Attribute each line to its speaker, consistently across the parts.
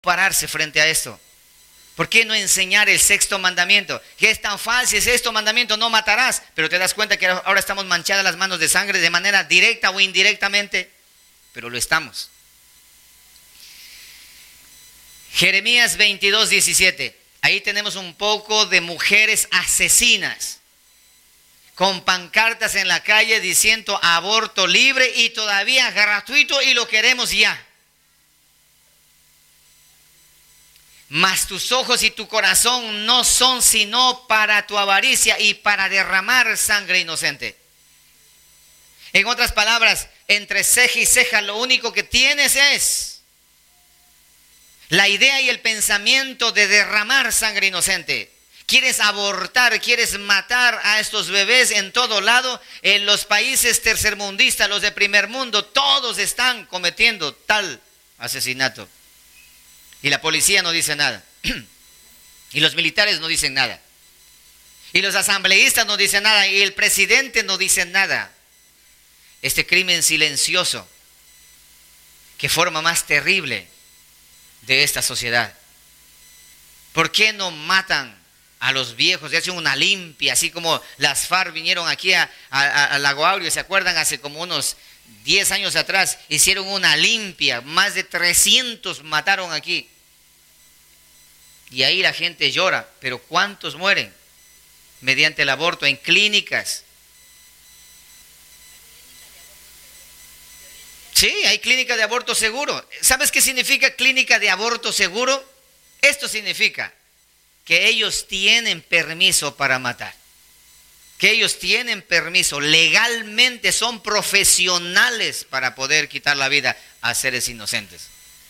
Speaker 1: pararse frente a esto? ¿Por qué no enseñar el sexto mandamiento? Que es tan fácil, el sexto mandamiento, no matarás. Pero te das cuenta que ahora estamos manchadas las manos de sangre de manera directa o indirectamente. Pero lo estamos. Jeremías 22:17. Ahí tenemos un poco de mujeres asesinas, con pancartas en la calle diciendo aborto libre y todavía gratuito y lo queremos ya. Mas tus ojos y tu corazón no son sino para tu avaricia y para derramar sangre inocente. En otras palabras, entre ceja y ceja lo único que tienes es la idea y el pensamiento de derramar sangre inocente. Quieres abortar, quieres matar a estos bebés en todo lado. En los países tercermundistas, los de primer mundo, todos están cometiendo tal asesinato. Y la policía no dice nada. Y los militares no dicen nada. Y los asambleístas no dicen nada. Y el presidente no dice nada. Este crimen silencioso que forma más terrible de esta sociedad. ¿Por qué no matan a los viejos? Y hacen una limpia, así como las FARC vinieron aquí a Lago Aurio, ¿se acuerdan? Hace como unos 10 años atrás hicieron una limpia, más de 300 mataron aquí. Y ahí la gente llora, pero ¿cuántos mueren mediante el aborto en clínicas? Sí, hay clínica de aborto seguro. ¿Sabes qué significa clínica de aborto seguro? Esto significa que ellos tienen permiso para matar. Que ellos tienen permiso, legalmente son profesionales para poder quitar la vida a seres inocentes.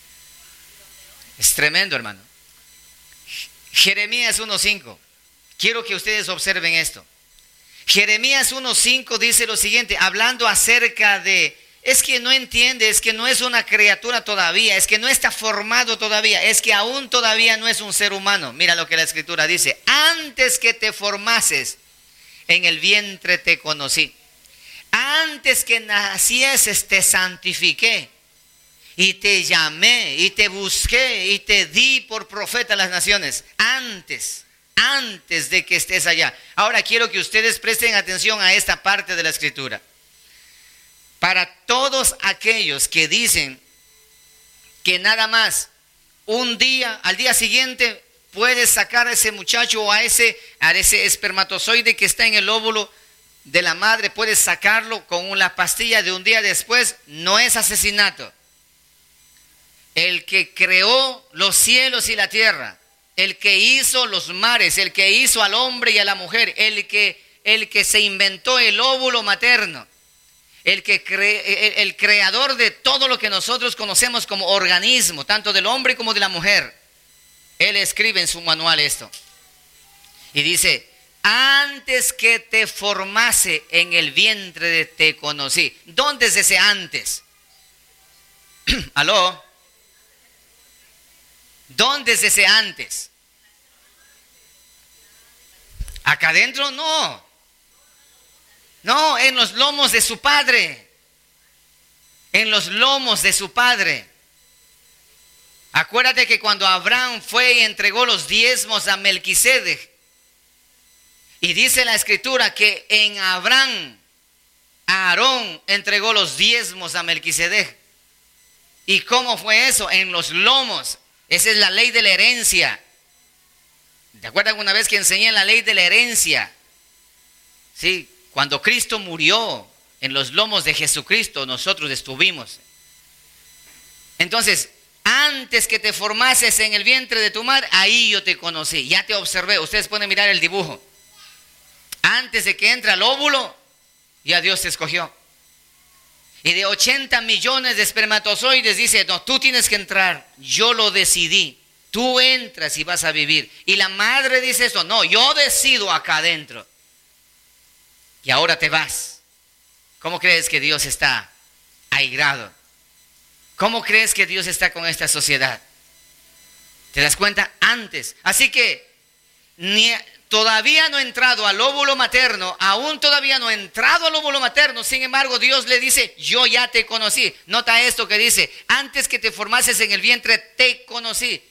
Speaker 1: Es tremendo, hermano. Jeremías 1:5. Quiero que ustedes observen esto. Jeremías 1:5 dice lo siguiente, hablando acerca de, es que no entiende, es que no es una criatura todavía, es que no está formado todavía, es que aún todavía no es un ser humano. Mira lo que la Escritura dice, antes que te formases, en el vientre te conocí. Antes que nacieses te santifiqué. Y te llamé, y te busqué, y te di por profeta a las naciones. Antes de que estés allá. Ahora quiero que ustedes presten atención a esta parte de la Escritura. Para todos aquellos que dicen que nada más un día, al día siguiente, puedes sacar a ese muchacho o a ese espermatozoide que está en el óvulo de la madre, puedes sacarlo con una pastilla de un día después, no es asesinato. El que creó los cielos y la tierra, el que hizo los mares, el que hizo al hombre y a la mujer, el que se inventó el óvulo materno, el creador de todo lo que nosotros conocemos como organismo, tanto del hombre como de la mujer. Él escribe en su manual esto. Y dice, antes que te formase en el vientre te conocí. ¿Dónde es ese antes? ¿Aló? ¿Dónde es ese antes? ¿Acá adentro? No. No, en los lomos de su padre. En los lomos de su padre. Acuérdate que cuando Abraham fue y entregó los diezmos a Melquisedec, y dice la Escritura que en Abraham, Aarón entregó los diezmos a Melquisedec. ¿Y cómo fue eso? En los lomos. Esa es la ley de la herencia. ¿Te acuerdan una vez que enseñé la ley de la herencia? Sí, cuando Cristo murió en los lomos de Jesucristo, nosotros estuvimos. Entonces, antes que te formases en el vientre de tu madre, ahí yo te conocí, ya te observé. Ustedes pueden mirar el dibujo. Antes de que entre el óvulo, ya Dios te escogió. Y de 80 millones de espermatozoides dice, no, tú tienes que entrar, yo lo decidí. Tú entras y vas a vivir. Y la madre dice esto, no, yo decido acá adentro. Y ahora te vas. ¿Cómo crees que Dios está airado? ¿Cómo crees que Dios está con esta sociedad? ¿Te das cuenta? Antes. Así que todavía no ha entrado al óvulo materno, aún todavía no ha entrado al óvulo materno, sin embargo Dios le dice, yo ya te conocí. Nota esto que dice, antes que te formases en el vientre te conocí.